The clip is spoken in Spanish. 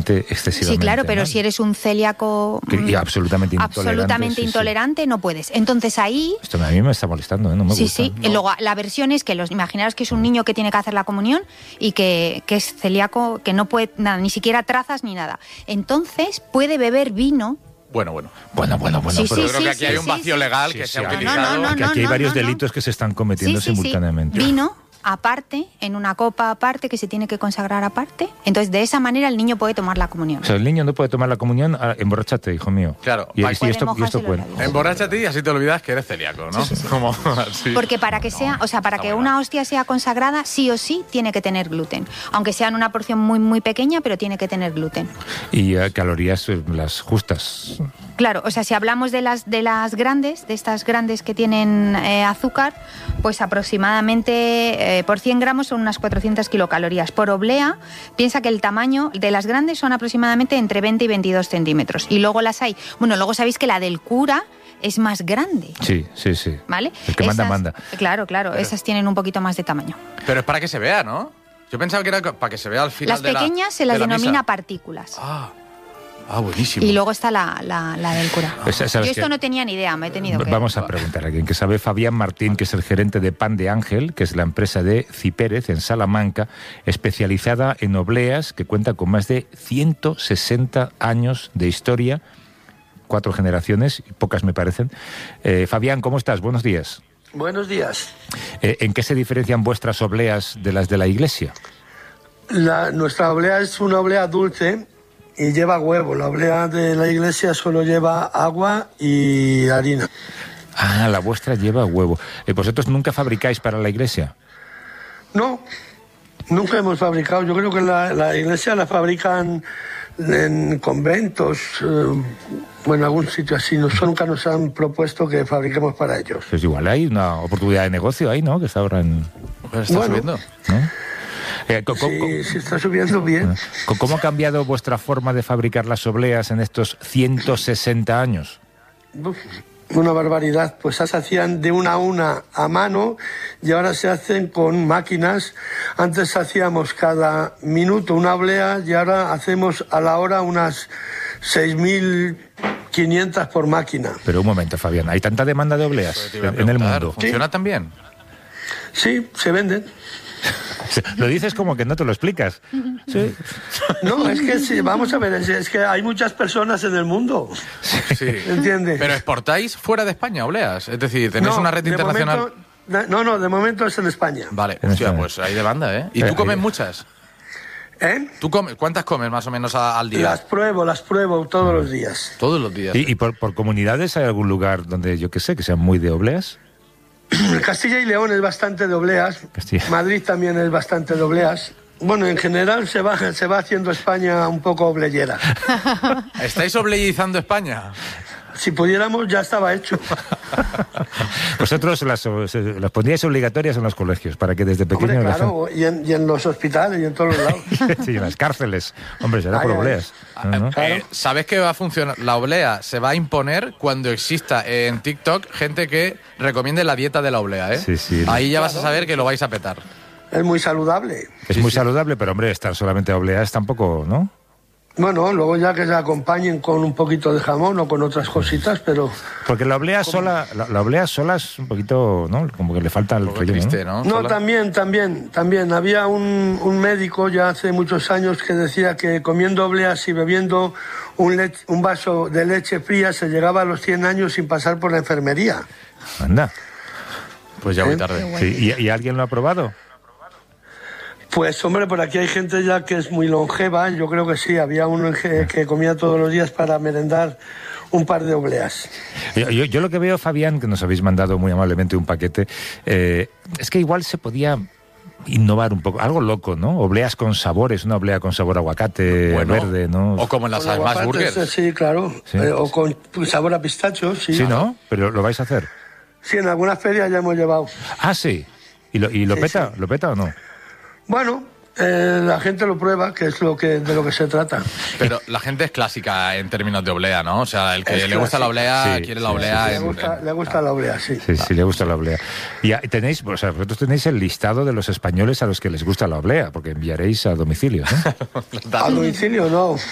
excesivamente. Sí, claro, pero si eres un celíaco absolutamente intolerante, no puedes. Entonces ahí... Esto a mí me está molestando, no me gusta. Sí. Y luego la versión es que imaginaros que es un niño que tiene que hacer la comunión y que es celíaco, que no puede nada, ni siquiera trazas ni nada. Entonces puede beber vino. Bueno. Sí, pero creo que aquí hay un vacío legal que se ha utilizado. Que aquí hay varios delitos que se están cometiendo simultáneamente. Vino aparte, en una copa aparte, que se tiene que consagrar aparte. Entonces, de esa manera el niño puede tomar la comunión. O sea, el niño no puede tomar la comunión, emborráchate, hijo mío. Claro. Y esto cuenta. Emborráchate y así te olvidas que eres celíaco, ¿no? Sí. Como así. Porque para que una hostia sea consagrada, sí o sí tiene que tener gluten. Aunque sea en una porción muy, muy pequeña, pero tiene que tener gluten. Y calorías las justas. Claro, o sea, si hablamos de las grandes, de estas grandes que tienen azúcar, pues aproximadamente por 100 gramos son unas 400 kilocalorías. Por oblea, piensa que el tamaño de las grandes son aproximadamente entre 20 y 22 centímetros. Y luego luego sabéis que la del cura es más grande. Sí. ¿Vale? El que manda. Claro, esas tienen un poquito más de tamaño. Pero es para que se vea, ¿no? Yo pensaba que era para que se vea al final de la... Las pequeñas se las denomina partículas. Buenísimo. Y luego está la del cura. Yo esto no tenía ni idea, me he tenido que... Vamos a preguntar a alguien que sabe. Fabián Martín, que es el gerente de Pan de Ángel, que es la empresa de Cipérez en Salamanca, especializada en obleas, que cuenta con más de 160 años de historia, 4 generaciones, pocas me parecen. Fabián, ¿cómo estás? Buenos días. Buenos días. ¿En qué se diferencian vuestras obleas de las de la iglesia? Nuestra oblea es una oblea dulce y lleva huevo. La oblea de la iglesia solo lleva agua y harina. La vuestra lleva huevo. ¿Vosotros nunca fabricáis para la iglesia? No, nunca hemos fabricado. Yo creo que la iglesia la fabrican en conventos, en algún sitio así. Nunca nos han propuesto que fabriquemos para ellos. Pues igual hay una oportunidad de negocio ahí, ¿no? Que está ahora está subiendo, ¿no? Sí, está subiendo bien. ¿Cómo ha cambiado vuestra forma de fabricar las obleas en estos 160 años? Una barbaridad. Pues se hacían de una a mano y ahora se hacen con máquinas. Antes hacíamos cada minuto una oblea y ahora hacemos a la hora unas 6.500 por máquina. Pero un momento, Fabián, ¿hay tanta demanda de obleas en el mundo? ¿Funciona tan bien? Sí, se venden. Lo dices como que no te lo explicas. Sí. No, es que sí, vamos a ver, es que hay muchas personas en el mundo. Sí. ¿Entiendes? ¿Pero exportáis fuera de España obleas? Es decir, ¿tenéis una red internacional? De momento es en España. Vale, pues hay demanda, ¿eh? ¿Y tú comes muchas? ¿Cuántas comes más o menos al día? Las pruebo todos los días. Todos los días. ¿Y por comunidades hay algún lugar donde, yo qué sé, que sean muy de obleas? Castilla y León es bastante de obleas. Madrid también es bastante de obleas. Bueno, en general se va haciendo España un poco obleyera. ¿Estáis obleyizando España? Si pudiéramos, ya estaba hecho. Vosotros las pondríais obligatorias en los colegios para que desde pequeños... Hombre, claro, y en los hospitales y en todos los lados. Sí, en las cárceles. Hombre, será por obleas. ¿No? Claro. ¿Sabes qué va a funcionar? La oblea se va a imponer cuando exista en TikTok gente que recomiende la dieta de la oblea, ¿eh? Sí. Ahí ya vas a saber que lo vais a petar. Es muy saludable. Es muy saludable, pero hombre, estar solamente a obleas tampoco, ¿no? Bueno, luego ya que se acompañen con un poquito de jamón o con otras cositas, pero... Porque la oblea sola es un poquito, ¿no? Como que le falta el relleno, triste, ¿no? No, también. Había un médico ya hace muchos años que decía que comiendo obleas y bebiendo un vaso de leche fría se llegaba a los 100 años sin pasar por la enfermería. Anda. Pues ya voy tarde. Sí, ¿y alguien lo ha probado? Pues hombre, por aquí hay gente ya que es muy longeva. Yo creo que sí, había uno que comía todos los días para merendar un par de obleas. Yo lo que veo, Fabián, que nos habéis mandado muy amablemente un paquete, es que igual se podía innovar un poco, algo loco, ¿no? Obleas con sabores, una oblea con sabor a aguacate, verde, ¿no? O como en las Smash Burgers. Sí, claro. Sí. O con sabor a pistacho, sí. Sí, ¿no? Pero ¿lo vais a hacer? Sí, en algunas ferias ya hemos llevado. Ah, sí. ¿Y lo peta? Sí. ¿Lo peta o no? Bueno, la gente lo prueba, que es de lo que se trata. Pero la gente es clásica en términos de oblea, ¿no? O sea, el que le gusta la oblea quiere la oblea. Le gusta la oblea, sí. Sí, le gusta la oblea. Y vosotros tenéis el listado de los españoles a los que les gusta la oblea, porque enviaréis a domicilio, ¿no? A domicilio no.